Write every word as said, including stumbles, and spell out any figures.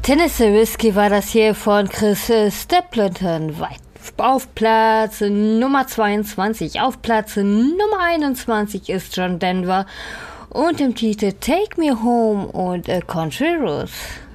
Tennessee Whiskey war das hier von Chris Stapleton. Auf Platz Nummer zweiundzwanzig. Auf Platz Nummer einundzwanzig ist John Denver und im Titel Take Me Home und A Country Road.